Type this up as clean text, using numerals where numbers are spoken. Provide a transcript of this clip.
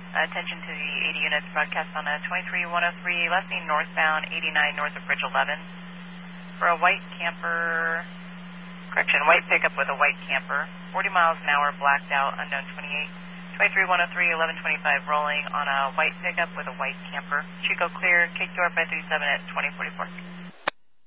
Attention to the 80 units broadcast on a 23103, left main northbound, 89 north of Bridge 11. For a white camper, white pickup with a white camper, 40 miles an hour, blacked out, unknown 28. 23103, 1125, rolling on a white pickup with a white camper. Chico clear, KQR 537 at 2044.